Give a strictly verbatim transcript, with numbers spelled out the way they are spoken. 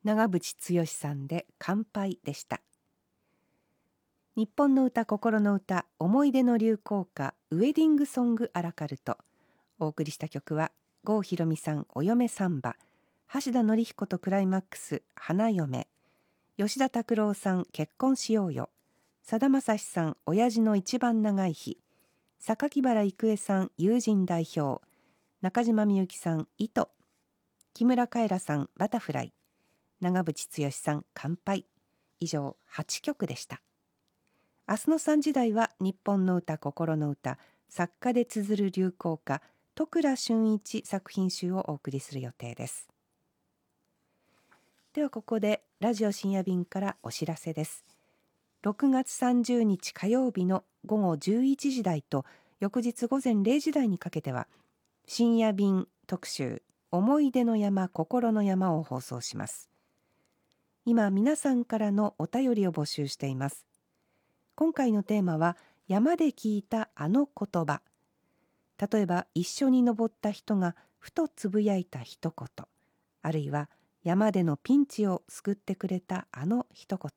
長渕剛さんで乾杯でした。日本の歌心の歌、思い出の流行歌、ウェディングソングアラカルト。お送りした曲は郷ひろみさんお嫁サンバ、橋田紀彦とクライマックス花嫁、吉田拓郎さん結婚しようよ、さだまさしさん親父の一番長い日、榊原郁恵さん友人代表、中島みゆきさん糸、木村カエラさんバタフライ、長渕剛さん乾杯。以上はちきょくでした。明日のさんじ台は日本の歌心の歌、作家で綴る流行歌都倉俊一作品集をお送りする予定です。ではここでラジオ深夜便からお知らせです。ろくがつさんじゅうにち火曜日のごごじゅういちじ台と翌日午前れいじ台にかけては深夜便特集思い出の山心の山を放送します。今皆さんからのお便りを募集しています。今回のテーマは山で聞いたあの言葉。例えば一緒に登った人がふとつぶやいた一言、あるいは山でのピンチを救ってくれたあの一言、